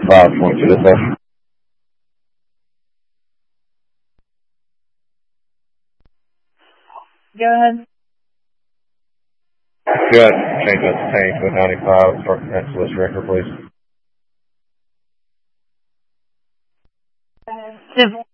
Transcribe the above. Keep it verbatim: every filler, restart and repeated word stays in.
five point two dispatch. Go ahead. Good. Change that to tank to a ninety-five. Start the next list record, please. Civil.